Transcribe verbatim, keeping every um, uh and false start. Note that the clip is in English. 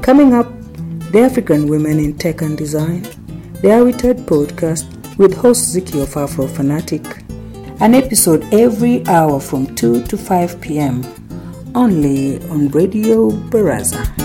Coming up, the African Women in Tech and Design, the Heritage Podcast with host Ziki of Afro Fanatic. An episode every hour from two to five p.m. only on Radio Baraza.